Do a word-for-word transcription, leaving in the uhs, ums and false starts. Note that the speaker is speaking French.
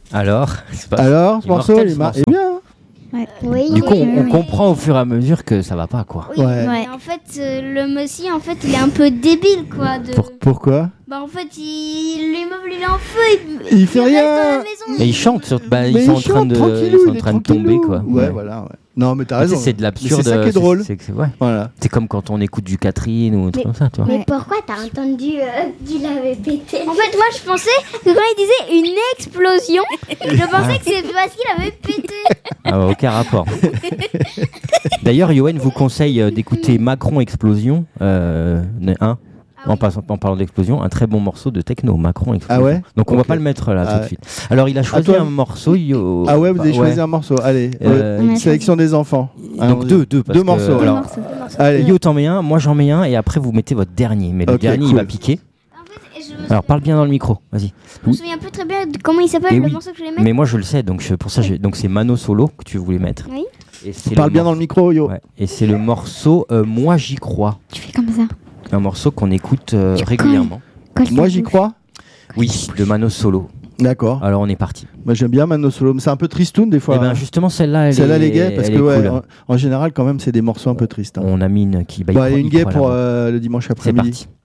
Alors, c'est pas Alors, ce morceau, immortel, il ce mar- morceau. est bien. Ouais. Oui, Du coup, oui, on, on oui. comprend au fur et à mesure que ça va pas, quoi. Oui, Ouais. mais en fait, euh, le monsieur, en fait, il est un peu débile, quoi. De... Pour- pourquoi Bah, en fait, il... l'immeuble, il est en feu. Il, Il fait reste rien. dans la maison. Mais ils chantent, sur... bah, ils Mais sont il en train chante de, tranquillou, ils sont en il est train de tomber, tranquillou. quoi. Ouais, voilà. Ouais. Non, mais t'as Tu sais, raison. c'est de l'absurde. Mais c'est ça qui est drôle. C'est, c'est, ouais. Voilà. C'est comme quand on écoute du Catherine ou un truc Mais- comme ça, tu vois. Mais Ouais. pourquoi t'as entendu euh, qu'il avait pété? En fait, moi, je pensais que quand il disait une explosion, je pensais que c'est parce qu'il avait pété. Ah, aucun rapport. D'ailleurs, Yoann vous conseille euh, d'écouter Macron Explosion. Euh, un. En, passant, en parlant d'explosion, un très bon morceau de techno, Macron Explosion. Ah ouais. Donc on Ok. va pas le mettre là Ah tout de ouais. suite. Alors il a choisi toi un morceau. Yo... Ah ouais, vous avez bah, choisi ouais. un morceau. Allez, Euh, euh, une sélection des enfants. Donc Allons-y. deux, deux, parce Deux que- morceaux. alors, morceaux. Allez. Yo t'en mets un, moi j'en mets un, et après vous mettez votre dernier. Mais le Ok, dernier il cool. va piquer. En fait, je me Alors parle bien dans le micro, vas-y. Je me souviens plus très bien de comment il s'appelle Et le oui. morceau que je voulais mettre. Mais moi je le sais, donc je- pour ça j'ai- donc c'est Mano Solo que tu voulais mettre. Oui. Et c'est Parle bien mor- dans le micro, yo. Ouais. Et c'est le morceau euh, Moi j'y crois, Tu fais comme ça. un morceau qu'on écoute euh, Tu régulièrement. Colle Moi, ta j'y bouche. crois. Oui, de Mano Solo. D'accord. Alors on est parti. Moi, j'aime bien Mano Solo. Mais c'est un peu tristoun des fois. Et ben hein. justement celle-là, elle Celle-là, est, les gays, parce elle que est ouais, cool. en, en général, quand même, c'est des morceaux un peu tristes. hein. On a mis une qui. Bah, Bah, il il y a croit- une il gay croit pour là-bas. euh, le dimanche C'est après-midi. parti.